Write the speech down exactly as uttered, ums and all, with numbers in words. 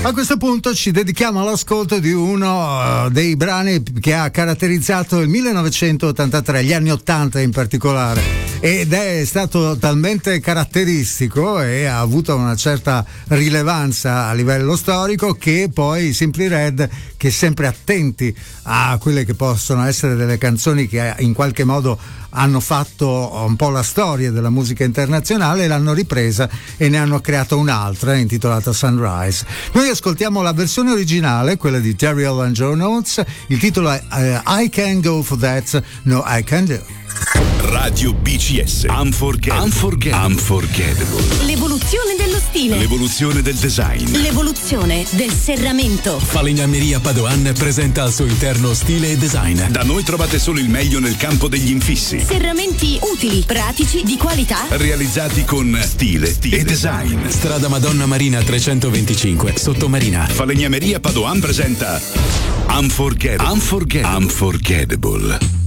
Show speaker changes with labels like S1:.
S1: A questo punto ci dedichiamo all'ascolto di uno dei brani che ha caratterizzato il millenovecentottantatré, gli anni ottanta in particolare, ed è stato talmente caratteristico e ha avuto una certa rilevanza a livello storico che poi i Simply Red, che sempre attenti a quelle che possono essere delle canzoni che in qualche modo hanno fatto un po' la storia della musica internazionale, l'hanno ripresa e ne hanno creato un'altra intitolata Sunrise. Noi ascoltiamo la versione originale, quella di Terry Hall and Joe Notes. Il titolo è uh, I Can Go For That, No I Can Do.
S2: Radio B C S Unforgettable. Unforgettable. Unforgettable.
S3: L'evoluzione dello stile.
S2: L'evoluzione del design.
S3: L'evoluzione del serramento.
S4: Falegnameria Padoan presenta al suo interno stile e design.
S2: Da noi trovate solo il meglio nel campo degli infissi.
S3: Serramenti utili, pratici, di qualità.
S2: Realizzati con stile, stile e design.
S4: Strada Madonna Marina trecentoventicinque, Sottomarina.
S2: Falegnameria Padoan presenta Unforgettable. Unforgettable. Unforgettable.